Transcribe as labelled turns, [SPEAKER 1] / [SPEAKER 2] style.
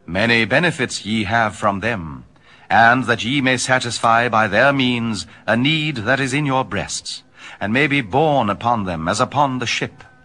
[SPEAKER 1] Many benefits ye have from them, and that ye may satisfy by their means a need that is in your breasts, and may be borne upon them as upon the ship.